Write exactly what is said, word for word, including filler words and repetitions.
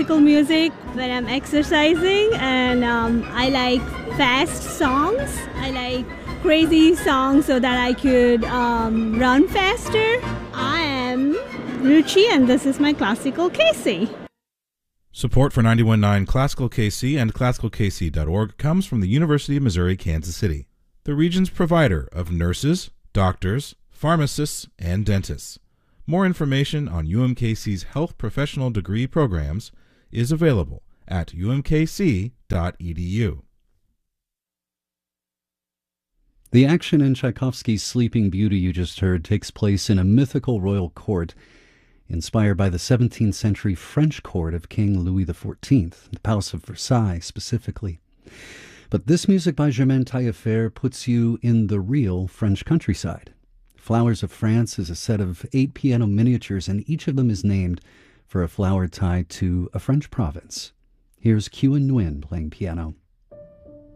classical music when I'm exercising, and um, I like fast songs. I like crazy songs so that I could um, run faster. I am Ruchi, and this is my Classical K C. Support for ninety-one point nine Classical K C and classical k c dot org comes from the University of Missouri, Kansas City, the region's provider of nurses, doctors, pharmacists, and dentists. More information on U M K C's health professional degree programs is available at u m k c dot e d u. The action in Tchaikovsky's Sleeping Beauty you just heard takes place in a mythical royal court inspired by the seventeenth century French court of King Louis the fourteenth, the Palace of Versailles specifically. But this music by Germaine Taillefer puts you in the real French countryside. Flowers of France is a set of eight piano miniatures, and each of them is named for a flower tied to a French province. Here's Q and Nguyen playing piano.